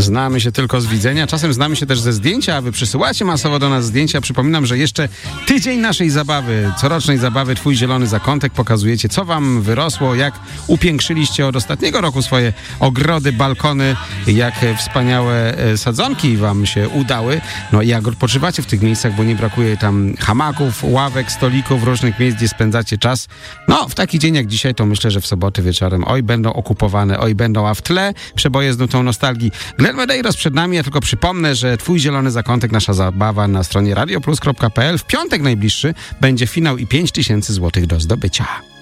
Znamy się tylko z widzenia, czasem znamy się też ze zdjęcia, a wy przysyłacie masowo do nas zdjęcia. Przypominam, że jeszcze tydzień naszej zabawy, corocznej zabawy Twój Zielony Zakątek. Pokazujecie, co wam wyrosło, jak upiększyliście od ostatniego roku swoje ogrody, balkony, jak wspaniałe sadzonki wam się udały. No i jak odpoczywacie w tych miejscach, bo nie brakuje tam hamaków, ławek, stolików, różnych miejsc, gdzie spędzacie czas. No, w taki dzień jak dzisiaj, to myślę, że w soboty wieczorem oj będą okupowane, oj będą, a w tle przeboje z nutą nostalgii. Glenn Medeiros przed nami. Ja tylko przypomnę, że Twój Zielony Zakątek, nasza zabawa na stronie radioplus.pl. W piątek najbliższy będzie finał i 5000 złotych do zdobycia.